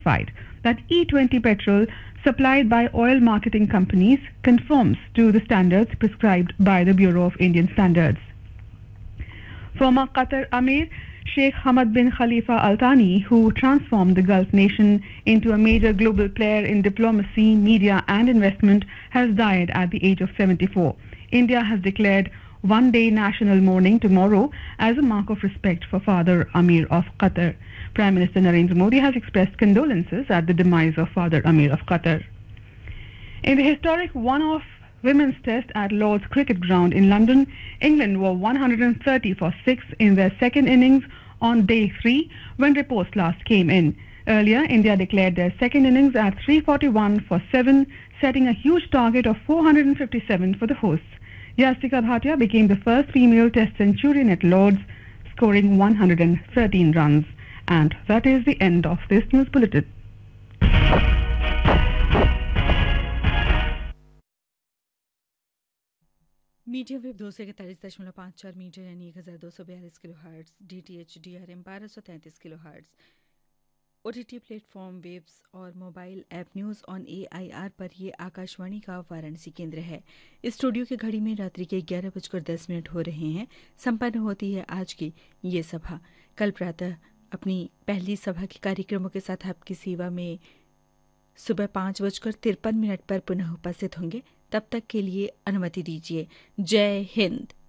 certified that E20 petrol supplied by oil marketing companies conforms to the standards prescribed by the Bureau of Indian Standards. Former Qatar Amir Sheikh Hamad bin Khalifa Al Thani, who transformed the Gulf nation into a major global player in diplomacy, media, and investment, has died at the age of 74. India has declared one-day national mourning tomorrow as a mark of respect for Father Amir of Qatar. Prime Minister Narendra Modi has expressed condolences at the demise of Father Amir of Qatar. In the historic one-off women's test at Lord's Cricket Ground in London, England were 130 for 6 in their second innings on day 3 when reports last came in. Earlier, India declared their second innings at 341 for 7, setting a huge target of 457 for the hosts. Yastika Bhatia became the first female test centurion at Lord's, scoring 113 runs. And that is the end of this news bulletin. Medium wave 241.54 metre यानी 1242 kilo hertz, DTH DRM 1233 kilo hertz, OTT platform waves और mobile app news on AIR पर ये आकाशवाणी का वाराणसी केंद्र है। इस studio की घड़ी में रात्रि के 11:10 हो रहे हैं। संपन्न होती है आज की ये सभा। कल प्रातः अपनी पहली सभा के कार्यक्रमों के साथ आपकी सेवा में सुबह 5:53 पर पुनः उपस्थित होंगे। तब तक के लिए अनुमति दीजिए। जय हिंद।